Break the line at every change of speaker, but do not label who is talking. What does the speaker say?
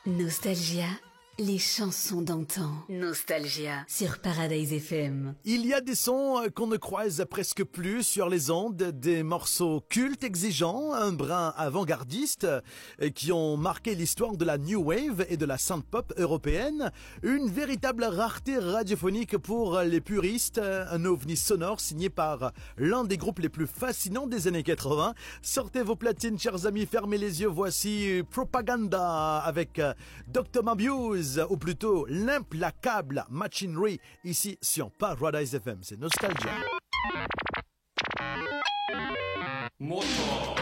Nostalgia, les chansons d'antan. Nostalgia sur Paradise FM.
Il y a des sons qu'on ne croise presque plus sur les ondes, des morceaux cultes exigeants, un brin avant-gardiste, qui ont marqué l'histoire de la New Wave et de la synth-pop européenne. Une véritable rareté radiophonique pour les puristes, un ovni sonore signé par l'un des groupes les plus fascinants des années 80. Sortez vos platines, chers amis, fermez les yeux, voici Propaganda avec Dr. Mabuse, ou plutôt l'implacable Machinery, ici sur Paradise FM. C'est Nostalgia.
Motor.